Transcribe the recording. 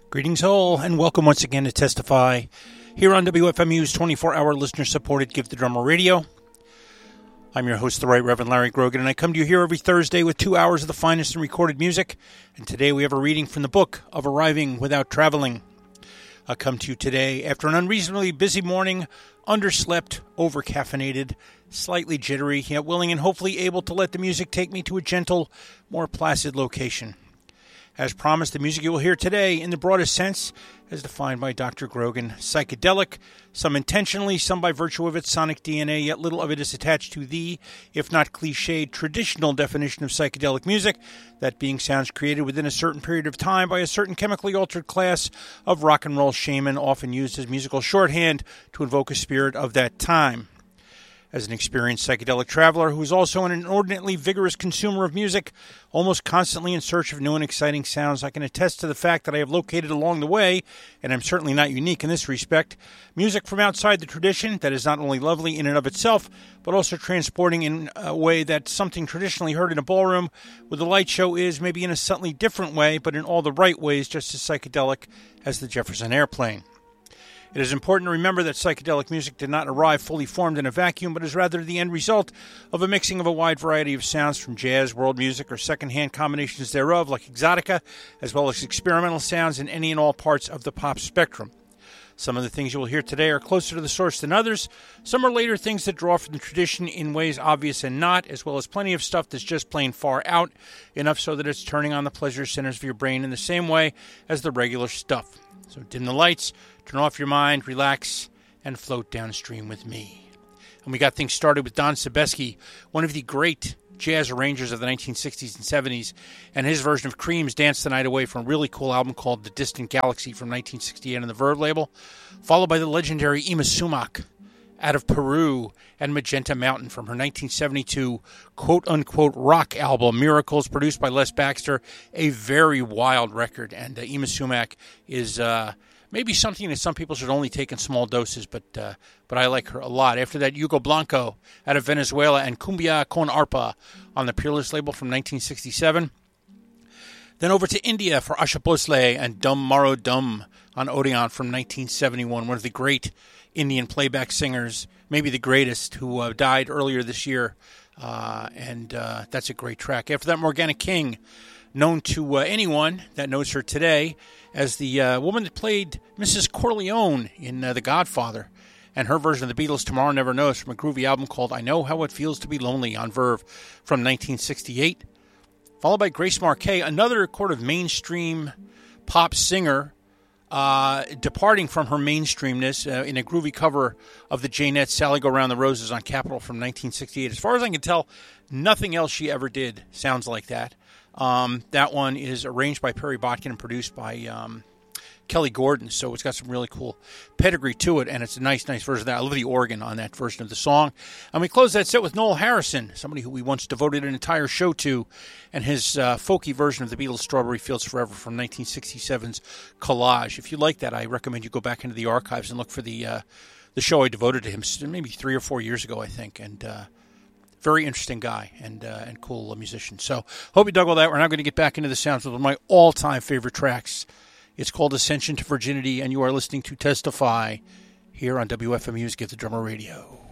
Greetings all, and welcome once again to Testify, here on WFMU's 24-hour listener-supported Give the Drummer Radio. I'm your host, the Right Reverend Larry Grogan, and I come to you here every Thursday with 2 hours of the finest in recorded music. And today we have a reading from the book of Arriving Without Traveling. I come to you today after an unreasonably busy morning, underslept, overcaffeinated, slightly jittery, yet willing and hopefully able to let the music take me to a gentle, more placid location. As promised, the music you will hear today, in the broadest sense, as defined by Dr. Grogan, psychedelic, some intentionally, some by virtue of its sonic DNA, yet little of it is attached to the, if not cliched, traditional definition of psychedelic music, that being sounds created within a certain period of time by a certain chemically altered class of rock and roll shaman, often used as musical shorthand to invoke a spirit of that time. As an experienced psychedelic traveler who is also an inordinately vigorous consumer of music, almost constantly in search of new and exciting sounds, I can attest to the fact that I have located along the way, and I'm certainly not unique in this respect, music from outside the tradition that is not only lovely in and of itself, but also transporting in a way that something traditionally heard in a ballroom with a light show is, maybe in a subtly different way, but in all the right ways, just as psychedelic as the Jefferson Airplane. It is important to remember that psychedelic music did not arrive fully formed in a vacuum, but is rather the end result of a mixing of a wide variety of sounds from jazz, world music, or secondhand combinations thereof, like exotica, as well as experimental sounds in any and all parts of the pop spectrum. Some of the things you will hear today are closer to the source than others. Some are later things that draw from the tradition in ways obvious and not, as well as plenty of stuff that's just plain far out, enough so that it's turning on the pleasure centers of your brain in the same way as the regular stuff. So dim the lights, turn off your mind, relax, and float downstream with me. And we got things started with Don Sebesky, one of the great jazz arrangers of the 1960s and 70s, and his version of Cream's Dance the Night Away from a really cool album called The Distant Galaxy from 1968 on the Verve label, followed by the legendary Ima Sumac out of Peru and Magenta Mountain from her 1972 quote-unquote rock album Miracles, produced by Les Baxter, a very wild record. And Ima Sumac is maybe something that some people should only take in small doses, but I like her a lot. After that, Hugo Blanco out of Venezuela and Cumbia con Arpa on the Peerless label from 1967. Then over to India for Asha Bhosle and Dum Maro Dum on Odeon from 1971, one of the great Indian playback singers, maybe the greatest, who died earlier this year, and that's a great track. After that, Morgana King, known to anyone that knows her today as the woman that played Mrs. Corleone in The Godfather, and her version of the Beatles' Tomorrow Never Knows from a groovy album called I Know How It Feels to Be Lonely on Verve from 1968, followed by Grace Marquez, another sort of mainstream pop singer, departing from her mainstreamness in a groovy cover of the Janettes' Sally Go Round the Roses on Capitol from 1968. As far as I can tell, nothing else she ever did sounds like that. That one is arranged by Perry Botkin and produced by Kelly Gordon, so it's got some really cool pedigree to it, and it's a nice version of that. I love the organ on that version of the song. And we close that set with Noel Harrison, somebody who we once devoted an entire show to, and his folky version of the Beatles' Strawberry Fields Forever from 1967's Collage. If you like that, I recommend you go back into the archives and look for the show I devoted to him maybe 3 or 4 years ago, I think, and very interesting guy and cool musician. So hope you dug all that. We're now going to get back into the sounds with one of my all-time favorite tracks. It's called Ascension to Virginity, and you are listening to Testify here on WFMU's Give the Drummer Radio.